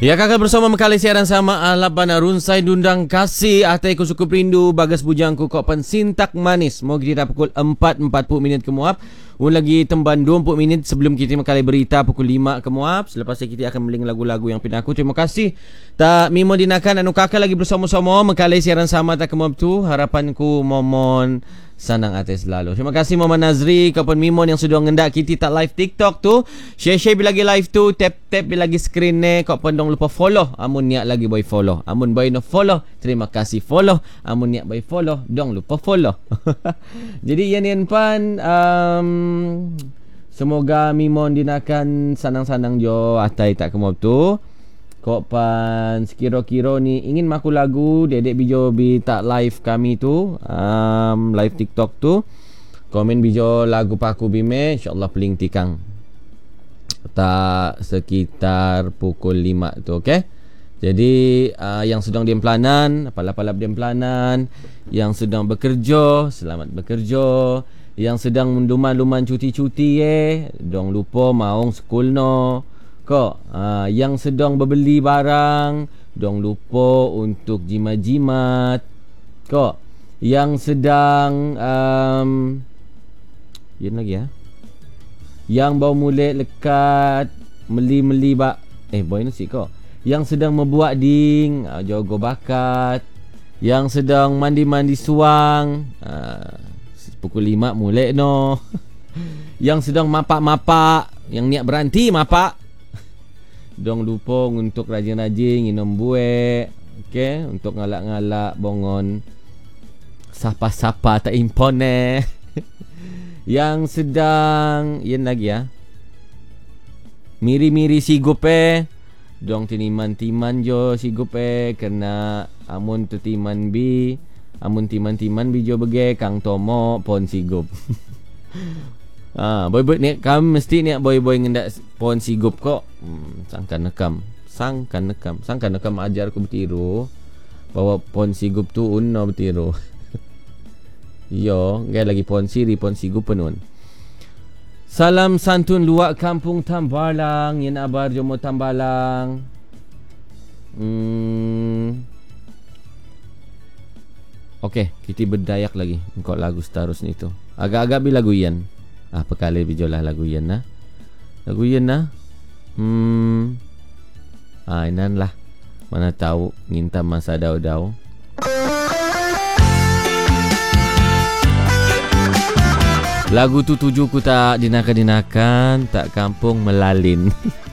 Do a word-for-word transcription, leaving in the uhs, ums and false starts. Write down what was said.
Ya, kakak bersama mekali siaran sama Alapan Runsai Dundang Kasih Atai ku suku perindu Bagas bujangku kok pen sintak manis. Mau kita pukul empat empat puluh minit ke muap. Un lagi temban dua puluh minit sebelum kita mekali berita pukul lima ke muap. Selepas itu kita akan meling lagu-lagu yang pinaku. Terima kasih. Tak mimo dinakan anu kakak lagi bersama-sama mekali siaran sama tak ke muap tu. Harapanku momon sanang atas selalu. Terima kasih Mama Nazri kapan Mimon yang sudah ngendak kita tak live TikTok tu. Share-share bila lagi live tu, tap-tap bila lagi screen ni. Kau pun dong lupa follow. Amun niat lagi boy follow. Amun boy no follow, terima kasih follow. Amun niat boy follow, dong lupa follow. Jadi yan yan pan um, semoga Mimon dinakan sanang-sanang jo atai tak kemau tu. Kok pan sekiro-kiro ni ingin maku lagu dedek bijo bi tak live kami tu um, live TikTok tu komen bijo lagu paku bime insyaallah peling tikang tak sekitar pukul lima tu okey. Jadi uh, yang sedang diam pelanan apalap-apalap diam pelanan, yang sedang bekerja selamat bekerja, yang sedang menduman-luman cuti-cuti eh dong lupa maung sekul no. Kok uh, yang sedang berbeli barang dong lupa untuk jimat-jimat. Kok yang sedang um, yan lagi ya. Yang bau mulut lekat meli-meli bak eh boy nasi kok. Yang sedang membuat ding uh, jogo bakat. Yang sedang mandi-mandi suang uh, pukul lima mulut no. Yang sedang mapak-mapak, yang niat berhenti mapak dong lupa untuk rajin-rajin minum buih. Okey, untuk ngalak-ngalak bongon sapa-sapa tak impon eh. Yang sedang yen lagi ya. Miri-miri sigup eh. Dong tiniman-timan jo sigup eh kena amun tu timan bi, amun timan-timan bi jo bege Kang Tomo pon sigup. Ah, boy-boy ni kami mesti ni boy-boy ngendak pohon sigup kok. Hmm, sangkan nekam. Sangkan nekam. Sangkan nekam ajar aku bertiru bahawa pohon sigup tu unno bertiru. Yo, enggak lagi pohon siri, pohon sigup penun. Salam santun luak kampung Tambalang, yen abar jomo Tambalang. Hmm. Okey, kita berdayak lagi engkau lagu seterusnya itu. Agak-agak bi lagu Ian. Apa kali bijolah lagu Ian nah. Lagu Ian nah. Hmm. Ah, inan lah. Mana tahu nginta masa dau-dau. Lagu tu tujuku tak dinakan-dinakan, tak kampung melalin.